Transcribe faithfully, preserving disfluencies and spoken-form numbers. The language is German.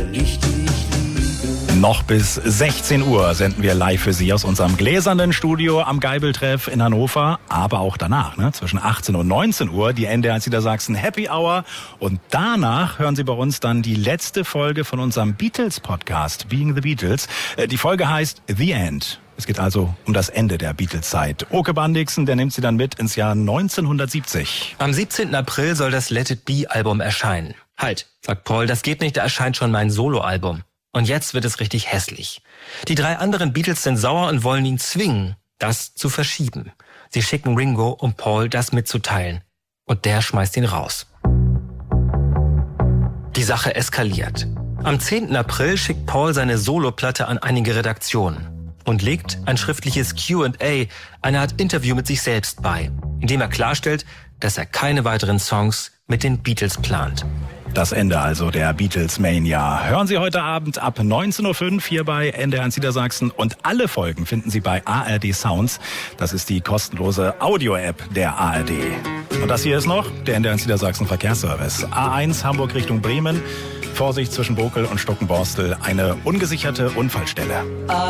richtig liebe. Noch bis sechzehn Uhr senden wir live für Sie aus unserem gläsernen Studio am Geibeltreff in Hannover, aber auch danach, ne? Zwischen achtzehn und neunzehn Uhr, die N D R eins Niedersachsen Happy Hour. Und danach hören Sie bei uns dann die letzte Folge von unserem Beatles-Podcast, Being the Beatles. Die Folge heißt The End. Es geht also um das Ende der Beatles-Zeit. Oke Bandixen, der nimmt Sie dann mit ins Jahr neunzehnhundertsiebzig. Am siebzehnten April soll das Let It Be-Album erscheinen. Halt, sagt Paul, das geht nicht, da erscheint schon mein Soloalbum. Und jetzt wird es richtig hässlich. Die drei anderen Beatles sind sauer und wollen ihn zwingen, das zu verschieben. Sie schicken Ringo, um Paul das mitzuteilen. Und der schmeißt ihn raus. Die Sache eskaliert. Am zehnten April schickt Paul seine Soloplatte an einige Redaktionen und legt ein schriftliches Q and A, eine Art Interview mit sich selbst bei, in dem er klarstellt, dass er keine weiteren Songs mit den Beatles plant. Das Ende also der Beatles-Mania. Hören Sie heute Abend ab neunzehn Uhr fünf hier bei N D R eins Niedersachsen. Und alle Folgen finden Sie bei A R D Sounds. Das ist die kostenlose Audio-App der A R D. Und das hier ist noch der N D R eins Niedersachsen Verkehrsservice. A eins Hamburg Richtung Bremen. Vorsicht zwischen Bokel und Stockenborstel. Eine ungesicherte Unfallstelle.